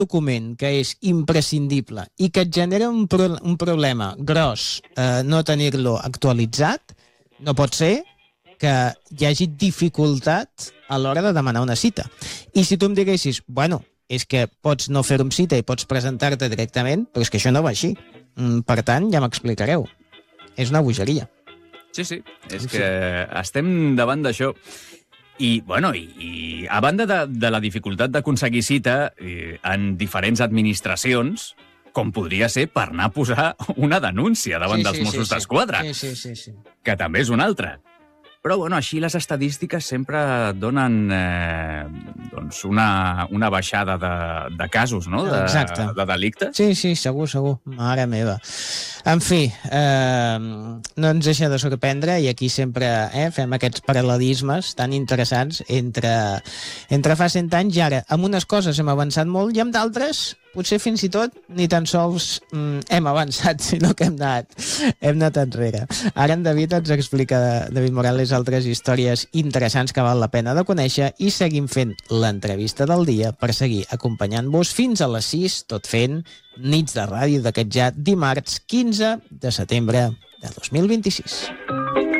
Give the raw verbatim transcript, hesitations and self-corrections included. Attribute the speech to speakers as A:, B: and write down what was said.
A: document que és imprescindible i que et genera un, pro un problema gros eh, no tenir-lo actualitzat, no pot ser que hi hagi dificultat a l'hora de demanar una cita. I si tu em diguessis, bueno, és que pots no fer-ho amb cita i pots presentar-te directament, però és que això no va així. Per tant, ja m'explicareu. És una bogeria.
B: Sí, sí, és sí. que estem davant d'això. I, bueno, i, i a banda de, de la dificultat d'aconseguir cita eh, en diferents administracions, com podria ser per anar a posar una denúncia davant
A: sí,
B: dels
A: sí,
B: Mossos
A: sí,
B: d'Esquadra,
A: sí, sí, sí, sí.
B: que també és una altra. Però, bueno, així les estadístiques sempre donen eh, doncs una, una baixada de, de casos, no?, de,
A: Exacte.
B: de delictes.
A: Sí, sí, segur, segur. Mare meva. En fi, eh, no ens deixa de sorprendre i aquí sempre eh, fem aquests paral·lelismes tan interessants entre, entre fa cent anys i ara. Amb unes coses hem avançat molt i amb d'altres potser fins i tot ni tan sols mm, hem avançat, sinó que hem anat, hem anat enrere. Ara en David ens explica, David Morales, altres històries interessants que val la pena de conèixer i seguim fent l'entrevista del dia per seguir acompanyant-vos fins a les sis, tot fent Nits de Ràdio d'aquest ja dimarts quinze de setembre de dos mil vint-i-sis.